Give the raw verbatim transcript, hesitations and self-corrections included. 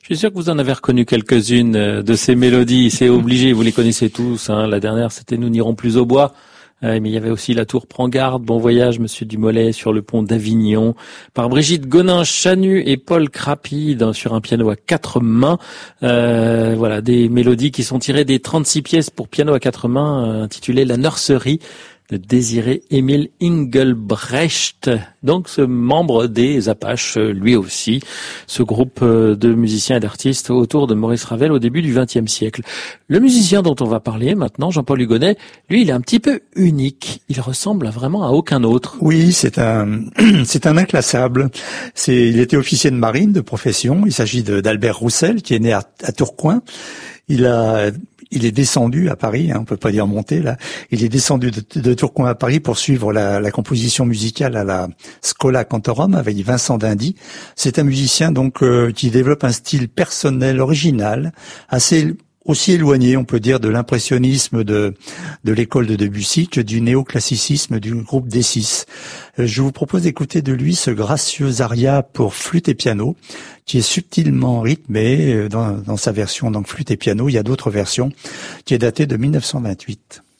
Je suis sûr que vous en avez reconnu quelques-unes de ces mélodies. C'est obligé, vous les connaissez tous. Hein. La dernière, c'était Nous n'irons plus au bois. Euh, mais il y avait aussi La Tour prend garde, Bon voyage, Monsieur Dumollet sur le pont d'Avignon, par Brigitte Gonin-Chanu et Paul Crapi dans, sur un piano à quatre mains. Euh, voilà, des mélodies qui sont tirées des trente-six pièces pour piano à quatre mains euh, intitulées La Nurserie de Désiré Émile Engelbrecht, donc ce membre des Apaches, lui aussi, ce groupe de musiciens et d'artistes autour de Maurice Ravel au début du vingtième siècle. Le musicien dont on va parler maintenant, Jean-Paul Hugonnet, lui, il est un petit peu unique. Il ressemble vraiment à aucun autre. Oui, c'est un, c'est un inclassable. C'est, il était officier de marine de profession. Il s'agit de, d'Albert Roussel, qui est né à, à Tourcoing. Il a, il est descendu à Paris, hein, on peut pas dire monté là. Il est descendu de, de Tourcoing à Paris pour suivre la, la composition musicale à la Schola Cantorum avec Vincent d'Indy. C'est un musicien donc euh, qui développe un style personnel original, assez aussi éloigné, on peut dire, de l'impressionnisme de de l'école de Debussy que du néoclassicisme du groupe D six. Je vous propose d'écouter de lui ce gracieux aria pour flûte et piano, qui est subtilement rythmé dans, dans sa version donc flûte et piano. Il y a d'autres versions, qui est datée de mille neuf cent vingt-huit.